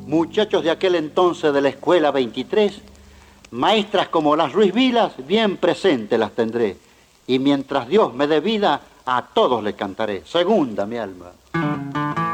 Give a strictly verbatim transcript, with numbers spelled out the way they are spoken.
muchachos de aquel entonces de la escuela veintitrés, maestras como las Ruiz Vilas, bien presentes las tendré. Y mientras Dios me dé vida, a todos le cantaré. Segunda, mi alma.